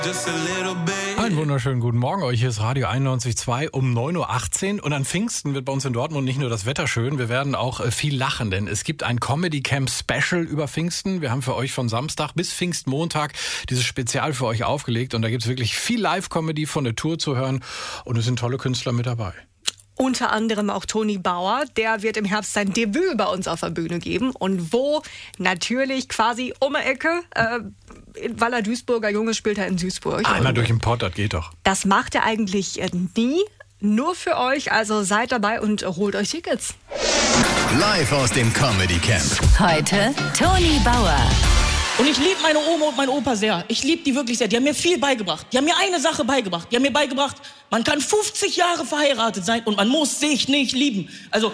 Einen wunderschönen guten Morgen euch. Hier ist Radio 91.2 um 9.18 Uhr. Und an Pfingsten wird bei uns in Dortmund nicht nur das Wetter schön, wir werden auch viel lachen, denn es gibt ein Comedy Camp Special über Pfingsten. Wir haben für euch von Samstag bis Pfingstmontag dieses Spezial für euch aufgelegt. Und da gibt es wirklich viel Live-Comedy von der Tour zu hören. Und es sind tolle Künstler mit dabei. Unter anderem auch Toni Bauer, der wird im Herbst sein Debüt bei uns auf der Bühne geben. Und wo? Natürlich quasi um die Ecke, weil er Duisburger Junge spielt er in Duisburg. Einmal durch den Pott, das geht doch. Das macht er eigentlich nie, nur für euch. Also seid dabei und holt euch Tickets. Live aus dem Comedy Camp. Heute Toni Bauer. Und ich liebe meine Oma und meinen Opa sehr. Ich liebe die wirklich sehr. Die haben mir viel beigebracht. Die haben mir eine Sache beigebracht. Die haben mir beigebracht, man kann 50 Jahre verheiratet sein und man muss sich nicht lieben. Also,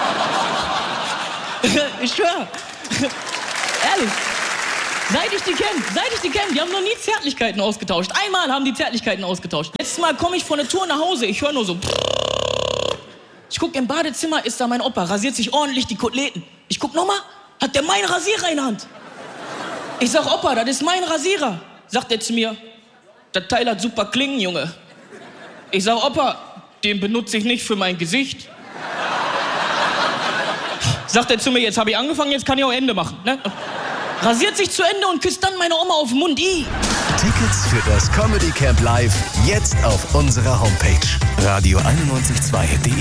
ich schwöre. Ehrlich. Seit ich die kenne, die haben noch nie Zärtlichkeiten ausgetauscht. Einmal haben die Zärtlichkeiten ausgetauscht. Letztes Mal komme ich von der Tour nach Hause, ich höre nur so. Ich gucke im Badezimmer, ist da mein Opa, rasiert sich ordentlich die Koteletten. Ich guck nochmal, hat der meinen Rasierer in der Hand. Ich sag, Opa, das ist mein Rasierer. Sagt er zu mir, das Teil hat super Klingen, Junge. Ich sag, Opa, den benutze ich nicht für mein Gesicht. Sagt er zu mir, jetzt habe ich angefangen, jetzt kann ich auch Ende machen. Ne? Rasiert sich zu Ende und küsst dann meine Oma auf den Mund. Tickets für das Comedy Camp Live jetzt auf unserer Homepage radio912.de.